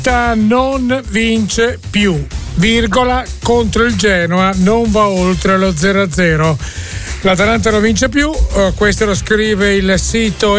non vince più, virgola, contro il Genoa non va oltre lo 0-0. L'Atalanta non vince più, questo lo scrive il sito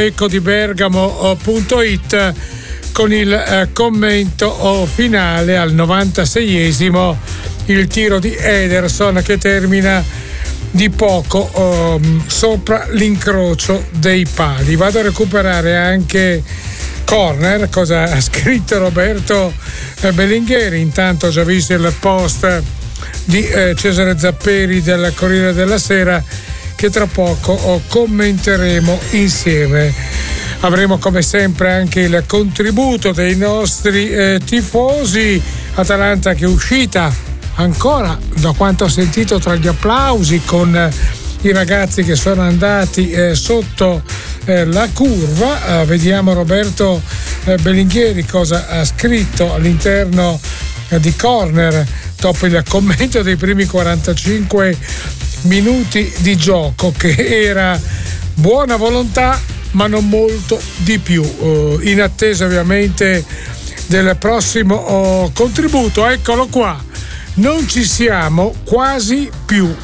ecodibergamo.it con il commento finale al 96esimo, il tiro di Ederson che termina di poco sopra l'incrocio dei pali. Vado a recuperare anche corner, cosa ha scritto Roberto Bellingheri. Intanto ho già visto il post di Cesare Zapperi del Corriere della Sera che tra poco commenteremo insieme. Avremo come sempre anche il contributo dei nostri tifosi. Atalanta che è uscita ancora, da quanto ho sentito, tra gli applausi con i ragazzi che sono andati sotto la curva. Vediamo Roberto Bellingheri cosa ha scritto all'interno di corner dopo il commento dei primi 45 minuti di gioco, che era buona volontà ma non molto di più, in attesa ovviamente del prossimo contributo. Eccolo qua, non ci siamo quasi più,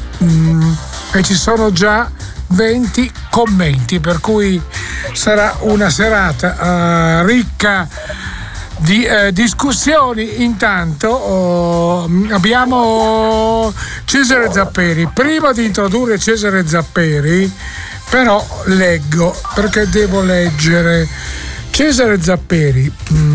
e ci sono già 20 commenti, per cui sarà una serata ricca di discussioni. Intanto abbiamo Cesare Zapperi. Prima di introdurre Cesare Zapperi però leggo, perché devo leggere. Cesare Zapperi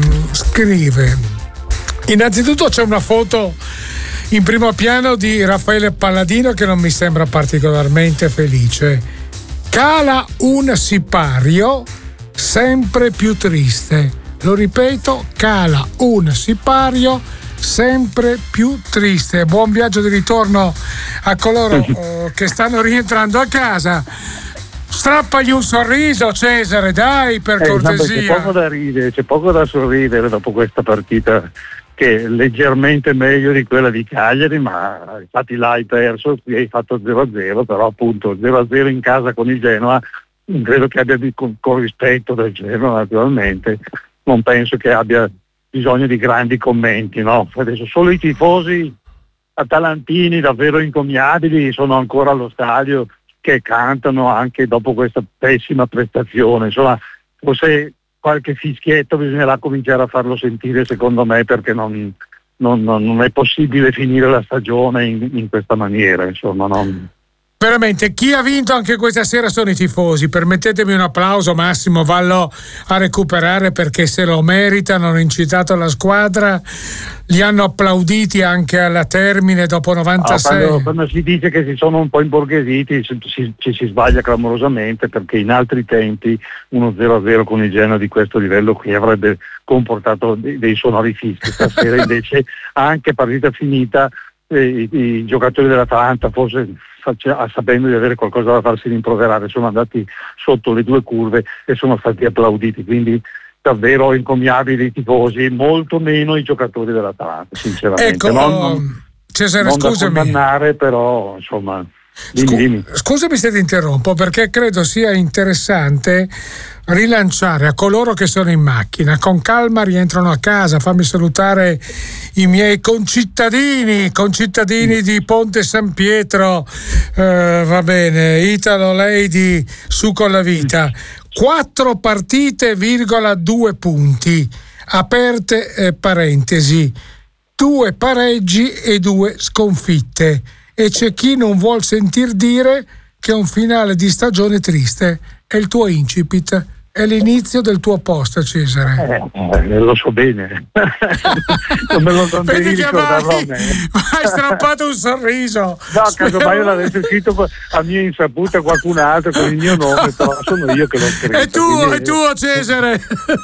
scrive: innanzitutto c'è una foto in primo piano di Raffaele Palladino che non mi sembra particolarmente felice. Cala un sipario sempre più triste. Lo ripeto, cala un sipario sempre più triste. Buon viaggio di ritorno a coloro che stanno rientrando a casa. Strappagli un sorriso, Cesare, dai, per cortesia. C'è poco da ridere, c'è poco da sorridere dopo questa partita, che è leggermente meglio di quella di Cagliari, ma infatti là hai perso, qui hai fatto 0-0, però appunto 0-0 in casa con il Genoa, credo che abbia con rispetto del Genoa naturalmente, non penso che abbia bisogno di grandi commenti, no? Adesso solo i tifosi atalantini davvero incommiabili sono ancora allo stadio, che cantano anche dopo questa pessima prestazione. Insomma, forse qualche fischietto bisognerà cominciare a farlo sentire, secondo me, perché non è possibile finire la stagione in questa maniera, insomma. Veramente, chi ha vinto anche questa sera sono i tifosi. Permettetemi un applauso, Massimo, vallo a recuperare perché se lo meritano. Hanno incitato la squadra, li hanno applauditi anche alla termine dopo 96. Quando si dice che si sono un po' imborghesiti ci si sbaglia clamorosamente, perché in altri tempi uno 0-0 con il Genoa di questo livello qui avrebbe comportato dei sonori fischi. Stasera invece, anche partita finita, i giocatori dell'Atalanta, forse sapendo di avere qualcosa da farsi rimproverare, sono andati sotto le due curve e sono stati applauditi, quindi davvero encomiabili i tifosi, molto meno i giocatori dell'Atalanta, sinceramente. Ecco, Cesare, non scusami, da condannare, però insomma. Scusami se ti interrompo, perché credo sia interessante rilanciare a coloro che sono in macchina, con calma rientrano a casa. Fammi salutare i miei concittadini di Ponte San Pietro, va bene, Italo Lady, su con la vita. 4 partite, 2 punti, aperte parentesi, 2 pareggi e 2 sconfitte. E c'è chi non vuol sentir dire che un finale di stagione triste. È il tuo incipit, è l'inizio del tuo post, Cesare. Lo so bene. Non me lo vedi che mai strappato un sorriso. No, casomai l'avesse scritto a mia insaputa qualcun altro con il mio nome, però sono io che l'ho scritto. È tuo, Cesare.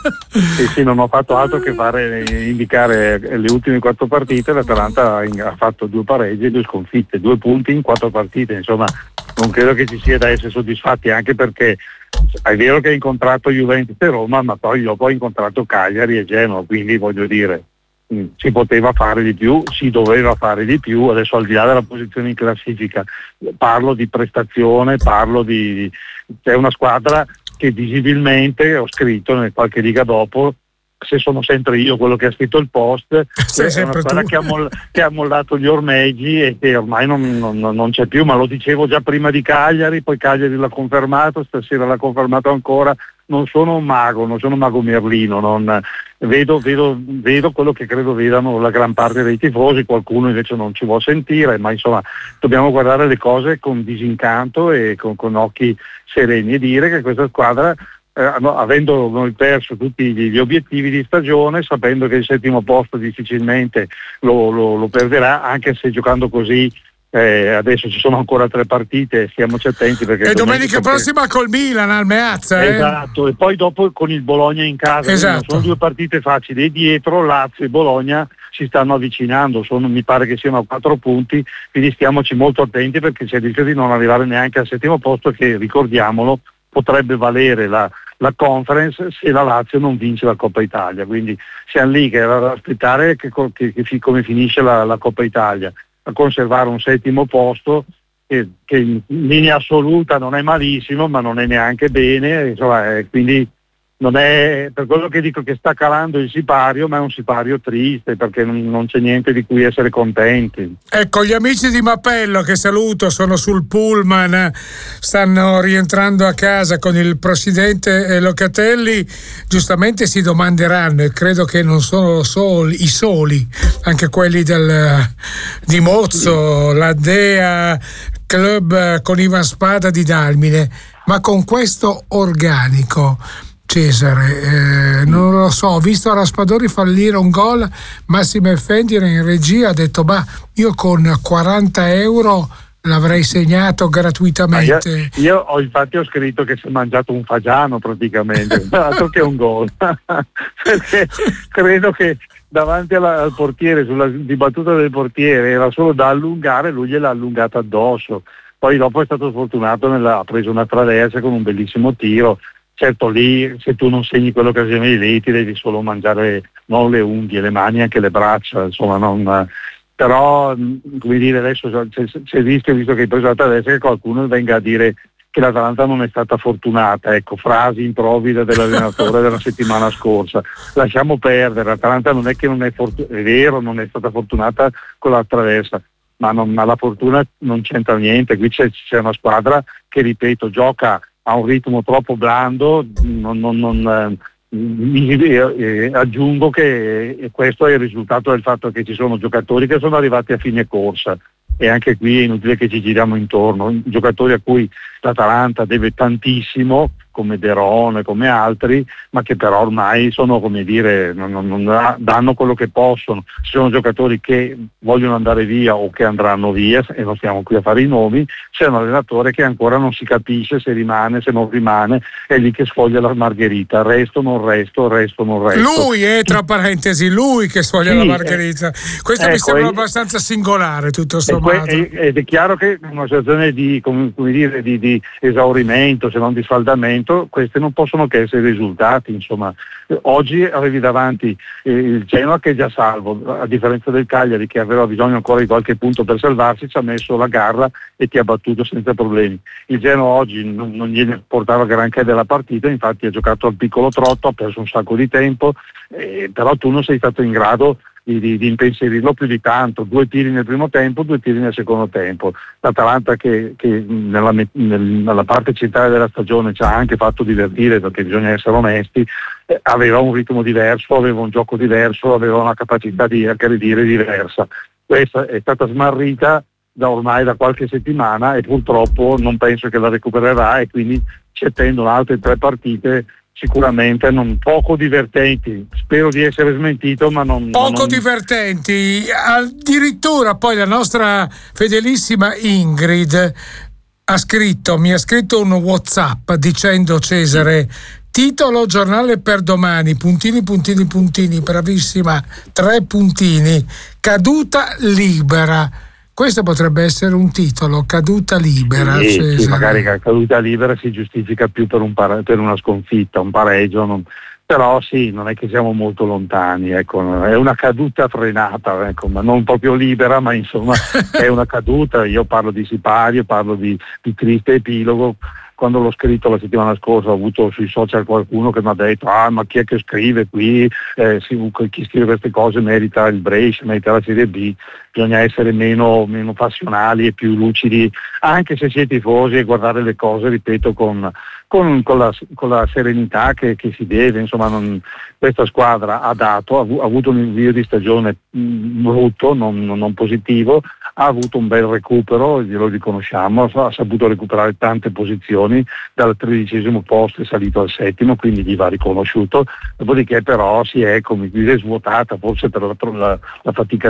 Sì, non ho fatto altro che indicare le ultime 4 partite. L'Atalanta ha fatto 2 pareggi e 2 sconfitte, 2 punti in 4 partite, insomma non credo che ci sia da essere soddisfatti, anche perché è vero che ha incontrato Juventus e Roma, ma poi dopo ha incontrato Cagliari e Genoa, quindi voglio dire, si poteva fare di più, si doveva fare di più. Adesso, al di là della posizione in classifica, parlo di prestazione, c'è una squadra che visibilmente, ho scritto nel qualche riga dopo, se sono sempre io quello che ha scritto il post, è una squadra che ha mollato gli ormeggi e che ormai non c'è più, ma lo dicevo già prima di Cagliari, poi Cagliari l'ha confermato, stasera l'ha confermato ancora. Non sono un mago Merlino, vedo quello che credo vedano la gran parte dei tifosi, qualcuno invece non ci vuol sentire, ma insomma dobbiamo guardare le cose con disincanto e con occhi sereni e dire che questa squadra, avendo noi perso tutti gli obiettivi di stagione, sapendo che il 7° posto difficilmente lo perderà, anche se giocando così. Adesso ci sono ancora 3 partite, stiamoci attenti perché e domenica prossima col Milan al Meazza. Esatto, e poi dopo con il Bologna in casa. Esatto. Sono 2 partite facili e dietro Lazio e Bologna si stanno avvicinando, mi pare che siano a 4 punti, quindi stiamoci molto attenti perché c'è il rischio di non arrivare neanche al 7° posto, che ricordiamolo potrebbe valere la conference se la Lazio non vince la Coppa Italia, quindi siamo lì che era da aspettare come finisce la Coppa Italia, a conservare un 7° posto che in linea assoluta non è malissimo ma non è neanche bene, insomma, quindi non è per quello che dico che sta calando il sipario, ma è un sipario triste perché non c'è niente di cui essere contenti. Ecco, gli amici di Mapello, che saluto, sono sul pullman, stanno rientrando a casa con il presidente Locatelli, giustamente si domanderanno, e credo che non sono i soli, anche quelli di Mozzo, la Dea Club con Ivan Spada di Dalmine, ma con questo organico, Cesare, non lo so, ho visto Raspadori fallire un gol, Massimo Effendi era in regia, ha detto io con 40 euro l'avrei segnato gratuitamente. Io ho scritto che si è mangiato un fagiano praticamente, altro che un gol, perché credo che davanti al portiere, sulla dibattuta del portiere, era solo da allungare, lui gliel'ha allungata addosso, poi dopo è stato sfortunato, ha preso una traversa con un bellissimo tiro. Certo, lì se tu non segni quell'occasione lì ti devi solo mangiare non le unghie, le mani, anche le braccia, insomma però come dire, adesso c'è il rischio, visto che hai preso la traversa, che qualcuno venga a dire che l'Atalanta non è stata fortunata, ecco, frasi improvvide dell'allenatore della settimana scorsa. Lasciamo perdere, l'Atalanta non è che non è vero, non è stata fortunata con la traversa, ma la fortuna non c'entra niente. Qui c'è una squadra che, ripeto, gioca a un ritmo troppo blando, aggiungo che questo è il risultato del fatto che ci sono giocatori che sono arrivati a fine corsa, e anche qui è inutile che ci giriamo intorno, giocatori a cui l'Atalanta deve tantissimo, come Derone, come altri, ma che però ormai sono, come dire, non danno quello che possono. Ci sono giocatori che vogliono andare via o che andranno via, e non stiamo qui a fare i nomi. C'è un allenatore che ancora non si capisce se rimane, se non rimane, è lì che sfoglia la margherita, resto, non resto. Lui è, tra parentesi, lui che sfoglia la margherita. Questo mi sembra abbastanza singolare, tutto sommato. Ed è chiaro che in una situazione di esaurimento, se non di sfaldamento, questi non possono che essere risultati. Insomma, oggi avevi davanti il Genoa che è già salvo, a differenza del Cagliari che aveva bisogno ancora di qualche punto per salvarsi, ci ha messo la garra e ti ha battuto senza problemi. Il Genoa oggi non gliene portava granché della partita, infatti ha giocato al piccolo trotto, ha perso un sacco di tempo, però tu non sei stato in grado di impensierirlo più di tanto. 2 tiri nel primo tempo, 2 tiri nel secondo tempo. L'Atalanta che nella parte centrale della stagione ci ha anche fatto divertire, perché bisogna essere onesti, aveva un ritmo diverso, aveva un gioco diverso, aveva una capacità di aggredire diversa. Questa è stata smarrita ormai da qualche settimana e purtroppo non penso che la recupererà, e quindi ci attendono altre 3 partite sicuramente non poco divertenti. Spero di essere smentito, ma non divertenti. Addirittura poi la nostra fedelissima Ingrid mi ha scritto un WhatsApp dicendo: Cesare, titolo giornale per domani, puntini, bravissima, 3 puntini, caduta libera. Questo potrebbe essere un titolo, caduta libera. Sì, magari caduta libera si giustifica più per una sconfitta, un pareggio, però sì, non è che siamo molto lontani, ecco, è una caduta frenata, ecco, ma non proprio libera, ma insomma è una caduta. Io parlo di sipario, parlo di triste epilogo, quando l'ho scritto la settimana scorsa ho avuto sui social qualcuno che mi ha detto ma chi è che scrive qui, chi scrive queste cose merita il Brescia, merita la Serie B. Bisogna essere meno passionali e più lucidi, anche se si è tifosi, e guardare le cose, ripeto, con la serenità che si deve. Insomma, questa squadra ha avuto un invio di stagione brutto, non positivo, ha avuto un bel recupero, glielo riconosciamo, ha saputo recuperare tante posizioni, dal 13° posto è salito al 7°, quindi gli va riconosciuto. Dopodiché però si è, come dire, svuotata, forse per la fatica